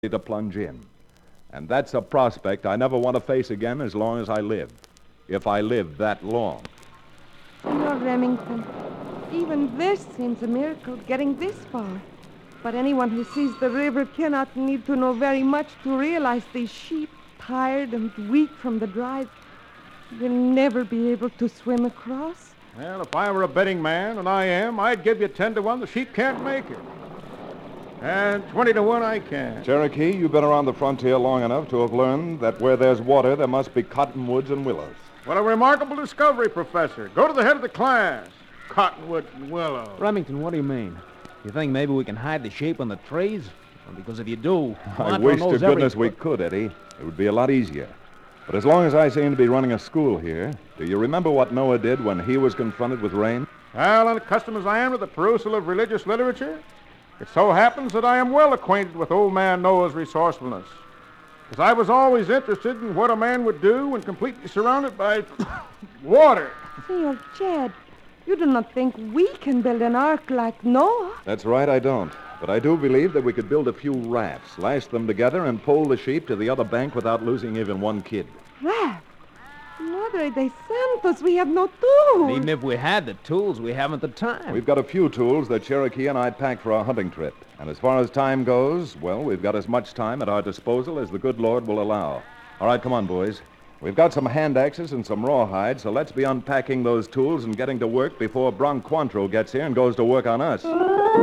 to plunge in. And that's a prospect I never want to face again as long as I live. If I live that long. Senor Remington, even this seems a miracle, getting this far. But anyone who sees the river cannot need to know very much to realize these sheep, tired and weak from the drive, will never be able to swim across. Well, if I were a betting man, and I am, I'd give you 10 to 1 the sheep can't make it. And 20 to 1 I can. Cherokee, you've been around the frontier long enough to have learned that where there's water, there must be cottonwoods and willows. What a remarkable discovery, Professor. Go to the head of the class. Cottonwood and willow. Remington, what do you mean? You think maybe we can hide the sheep on the trees? Well, because if you do, I Quantrill wish to knows goodness every... we could, Eddie. It would be a lot easier. But as long as I seem to be running a school here, do you remember what Noah did when he was confronted with rain? Well, unaccustomed as I am to the perusal of religious literature, it so happens that I am well acquainted with old man Noah's resourcefulness. Because I was always interested in what a man would do when completely surrounded by water. Senor Chad, you do not think we can build an ark like Noah? That's right, I don't. But I do believe that we could build a few rafts, lash them together, and pole the sheep to the other bank without losing even one kid. Raft? Madre de Santos, we have no tools. Even if we had the tools, we haven't the time. We've got a few tools that Cherokee and I packed for our hunting trip. And as far as time goes, well, we've got as much time at our disposal as the good Lord will allow. All right, come on, boys. We've got some hand axes and some rawhide, so let's be unpacking those tools and getting to work before Bronc Quantrill gets here and goes to work on us.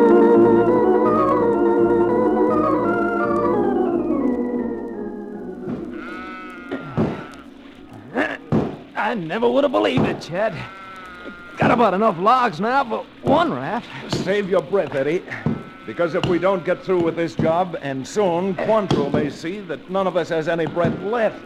I never would have believed it, Chad. Got about enough logs now for one raft. Save your breath, Eddie. Because if we don't get through with this job, and soon, Quantrill may see that none of us has any breath left.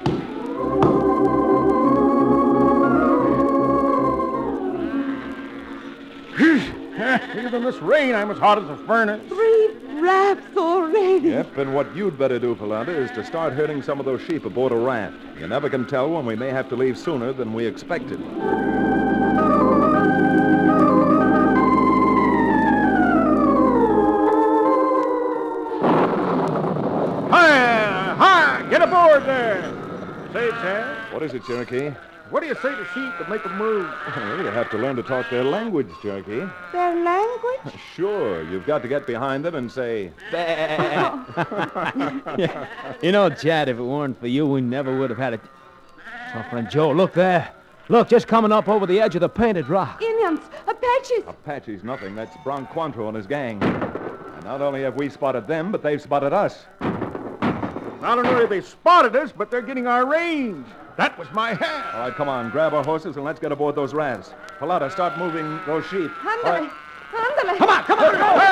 Even this rain, I'm as hot as a furnace. 3 rafts already. Yep, and what you'd better do, Palanta, is to start herding some of those sheep aboard a raft. You never can tell when we may have to leave sooner than we expected. Hi! Get aboard there! Say, Chad, What is it, Cherokee? what do you say to sheep that make them move? Well, you have to learn to talk their language, Cherokee. Their language? Sure, you've got to get behind them and say, You know, Chad, if it weren't for you, we never would have had it. My friend Joe, look there. Look, just coming up over the edge of the painted rock. Indians, Apaches. Apache's nothing. That's Bronc Quantrill and his gang. And not only have we spotted them, but they've spotted us. Not only have they spotted us, but they're getting our range. That was my hat. All right, come on, grab our horses and let's get aboard those rafts. Palata, start moving those sheep. Ándale, ándale. Come on!